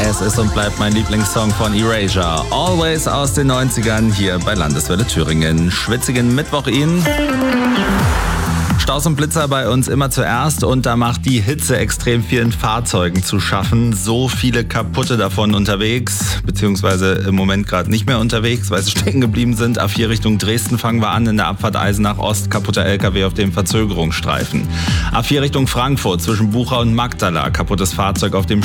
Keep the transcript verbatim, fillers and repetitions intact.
Es ist und bleibt mein Lieblingssong von Erasure. Always aus den neunzigern hier bei Landeswelle Thüringen. Schwitzigen Mittwoch Ihnen. Staus und Blitzer bei uns immer zuerst und da macht die Hitze extrem vielen Fahrzeugen zu schaffen. So viele kaputte davon unterwegs, beziehungsweise im Moment gerade nicht mehr unterwegs, weil sie stecken geblieben sind. A vier Richtung Dresden fangen wir an, in der Abfahrt Eisenach Ost, kaputter L K W auf dem Verzögerungsstreifen. A vier Richtung Frankfurt zwischen Bucha und Magdala, kaputtes Fahrzeug auf dem